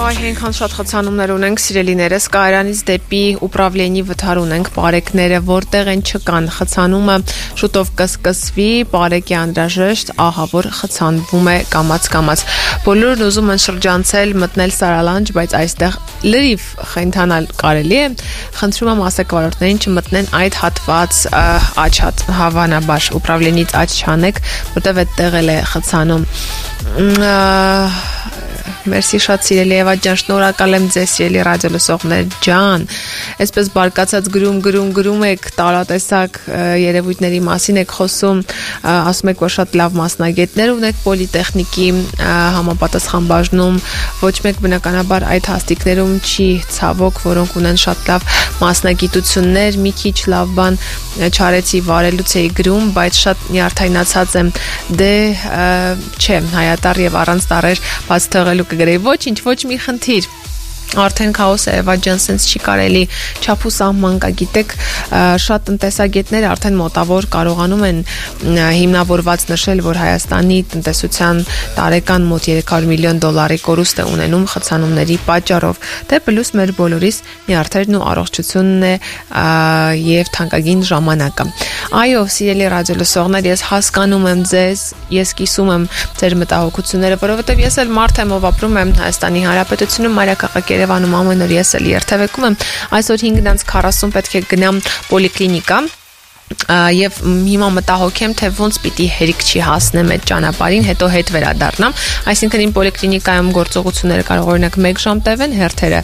Այնքան շատ խցանումներ ունենք, սիրելիներս, կայարանից դեպի ուպրավլենի վթար ունենք պարեկները, որտեղ են չկան խցանումը, շուտով կսկսվի, պարեկի անհրաժեշտ, ահա որ խցանվում է կամաց-կամաց։ Բոլորն ուզում են շրջանցել, մտնել Սարալանջ, բայց այստեղ լրիվ խենթանալ կարելի է։ Խնդրում եմ ասեկվարորդներին չմտնեն այդ հատված աչհատ, հավանաբար ուպրավլենից աչ չանեք, որտեղ այդտեղ էլ է խցանում։ Մերսի շատ սիրելի Եվա ջան, շնորհակալ եմ ձեզ սիրելի ռադիոլսողներ ջան։ Այսպես բարկացած գրում եք տարատեսակ երևույթների մասին եք խոսում, ասում եք, որ շատ լավ մասնագետներ ունեք պոլիտեխնիկի համապատասխան բաժնում, ոչ մեկ բնականաբար այդ հաստիկներում չի ցավոք, որոնք ունեն շատ լավ մասնագիտություններ, մի քիչ լավ բան չարեցի վարելուց էի գրում, բայց շատ նյարդայնացած եմ, դե չէ, հայատար եւ առանց տարեր բաց թողելու կգրեի, ոչինչ, ոչ մի խնդիր։ Արդեն քաոս է, Եվա ջան, սենց չի կարելի չափու սահման կա, գիտեք, շատ տնտեսագետներ արդեն մոտավոր կարողանում են հիմնավորված նշել, որ Հայաստանի տնտեսության տարեկան մոտ 300 միլիոն դոլարի կորուստ է ունենում խցանումների պատճառով, դե պլյուս մեր բոլորիս նյարդերն ու առողջությունն է եւ թանկագին ժամանակը։ Այո, սիրելի ռադիոլսողներ, ես հասկանում եմ ձեզ, ես կիսում եմ ձեր մտահոգությունները, որովհետեւ ես էլ մարդ եմ, ով ապրում եմ Հայաստանի Հանրապետությունում, մայրաքաղաք Երևանում ամեն օր ես էլ երթևեկում եմ, այսօր 5:40 պետք է գնամ պոլիկլինիկա եւ հիմա մտահոգ եմ, թե ոնց պիտի հերիք չի հասնեմ այդ ճանապարհին, հետո հետ վերադառնամ, այսինքն իմ պոլիկլինիկայում գործողությունները կարող օրինակ 1 ժամ տևեն, հերթերը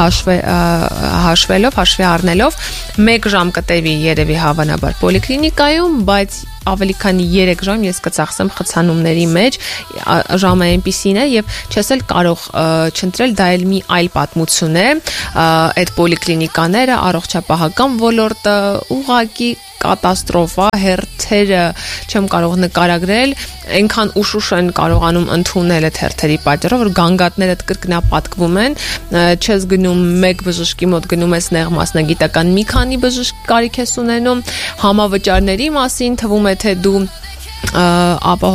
հաշվի առնելով 1 ժամ կտևի երևի հավանաբար պոլիկլինիկայում, բայց ավելի քան 3 ժամ ես կծախսեմ խցանումների մեջ, ժամը այնպիսին է եւ չես էլ կարող չընտրել, դա էլ մի այլ պատմություն է, այդ պոլիկլինիկաները, առողջապահական ոլորտը ուղղակի կատաստրոֆա, հերթերը չեմ կարող նկարագրել, այնքան ուշ են կարողանում ընդունել այդ հերթերի պատճառով, որ գանգատներդ կրկնապատկվում են, չես գնում մեկ բժշկի մոտ, գնում ես նեղ մասնագիտական մի քանի բժշկ կարիք ես ունենում, համավճարների մասին թվում է, թե դու ապահով